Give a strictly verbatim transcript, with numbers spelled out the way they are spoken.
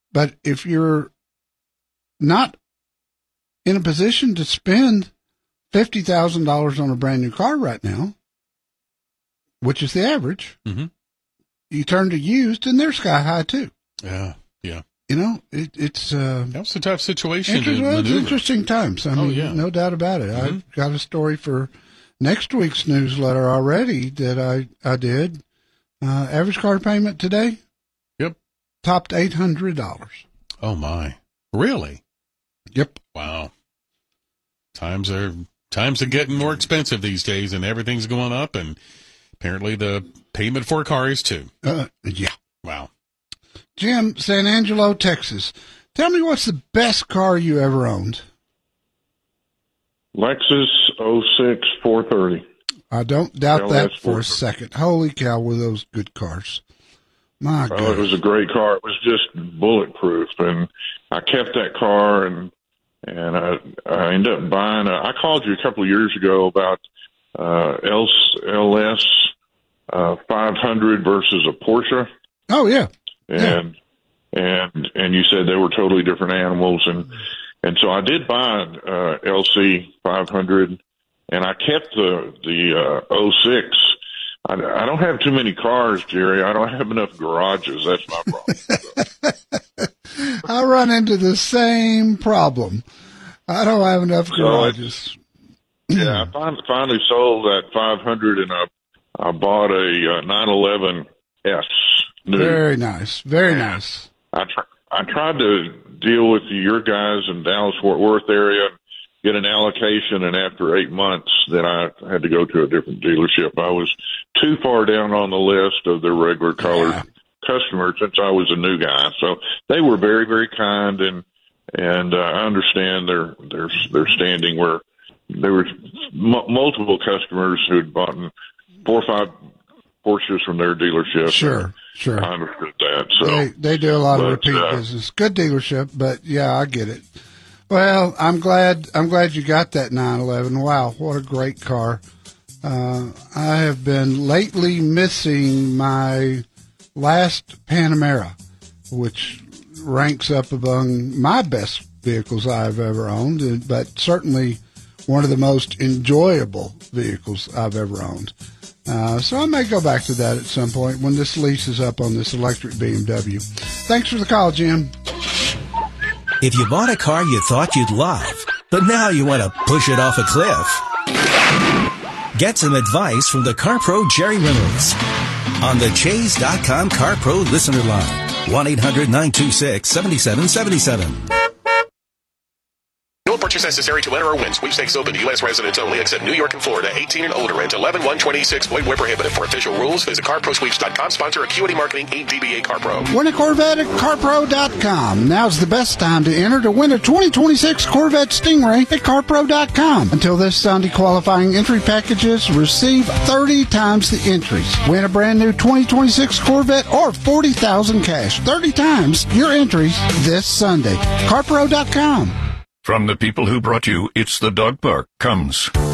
But if you're not in a position to spend fifty thousand dollars on a brand new car right now, which is the average, mm-hmm. you turn to used, and they're sky high too. Yeah, yeah. You know, it, it's uh, that's a tough situation. Inter- to well, it's maneuver. interesting times. I mean, oh, yeah. no doubt about it. Mm-hmm. I've got a story for next week's newsletter already that I I did. Uh, average car payment today. Yep. Topped eight hundred dollars. Oh my! Really? Yep. Wow. Times are times are getting more expensive these days, and everything's going up, and apparently the payment for a car is too. Uh, yeah. Wow. Jim, San Angelo, Texas. Tell me, what's the best car you ever owned? Lexus oh six four thirty. I don't doubt L that S for a second. Holy cow, were those good cars. My God. Oh, it was a great car. It was just bulletproof, and I kept that car, and and I, I ended up buying a, I called you a couple of years ago about uh, L S uh, five hundred versus a Porsche. Oh, yeah. And yeah. and and you said they were totally different animals, and and so I did buy uh, L C five hundred, and I kept the the uh, oh six. I, I don't have too many cars, Jerry. I don't have enough garages. That's my problem. I run into the same problem. I don't have enough garages. So yeah, I finally, finally sold that five hundred, and I I bought a uh, nine eleven S. New. Very nice. Very and nice. I try, I tried to deal with your guys in Dallas Fort Worth area and get an allocation, and after eight months, then I had to go to a different dealership. I was too far down on the list of their regular colored yeah. customers since I was a new guy. So they were very, very kind, and and uh, I understand their their their standing where there were m- multiple customers who'd bought four or five Porsches from their dealership. Sure, sure. I understood that. So they, they do a lot but, of repeat uh, business. Good dealership, but yeah, I get it. Well, I'm glad I'm glad you got that nine eleven. Wow, what a great car. Uh, I have been lately missing my last Panamera, which ranks up among my best vehicles I've ever owned, but certainly one of the most enjoyable vehicles I've ever owned. Uh, so I may go back to that at some point when this lease is up on this electric B M W. Thanks for the call, Jim. If you bought a car you thought you'd love, but now you want to push it off a cliff, get some advice from the CarPro Jerry Reynolds on the Chase dot com CarPro listener line, one eight hundred nine two six seven seven seven seven. No purchase necessary to enter or win. Sweepstakes open to U S residents only, except New York and Florida, eighteen and older, and eleven one twenty-six. Void where prohibited. For official rules, visit car pro sweeps dot com. Sponsor Acuity Marketing, eight D B A CarPro. Win a Corvette at car pro dot com. Now's the best time to enter to win a twenty twenty-six Corvette Stingray at car pro dot com. Until this Sunday, qualifying entry packages receive thirty times the entries. Win a brand new twenty twenty-six Corvette or forty thousand cash. thirty times your entries this Sunday. car pro dot com. From the people who brought you It's the Dog Park comes